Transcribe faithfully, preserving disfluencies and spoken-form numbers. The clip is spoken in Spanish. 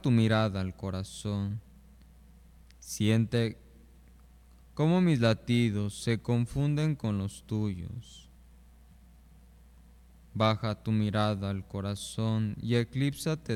tu mirada al corazón. Siente cómo mis latidos se confunden con los tuyos. Baja tu mirada al corazón y eclípsate